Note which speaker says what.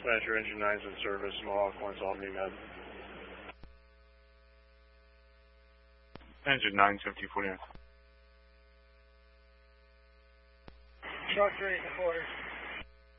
Speaker 1: Dispatcher, engine 9's in service, Mohawk 1's Albany Med.
Speaker 2: Engine 9, 7049.
Speaker 3: Truck 3 at the quarters.